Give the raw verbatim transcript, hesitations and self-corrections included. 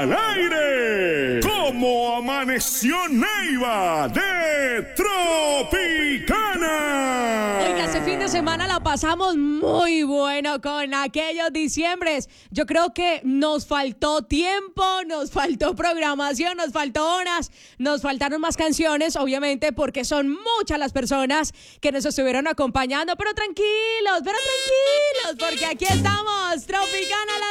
al aire. ¿Cómo amaneció Neiva de Tropicana? Oiga, este fin de semana la pasamos muy bueno con aquellos diciembres. Yo creo que nos faltó tiempo, nos faltó programación, nos faltó horas, nos faltaron más canciones, obviamente, porque son muchas las personas que nos estuvieron acompañando. Pero tranquilos, pero tranquilos, porque aquí estamos, Tropicana.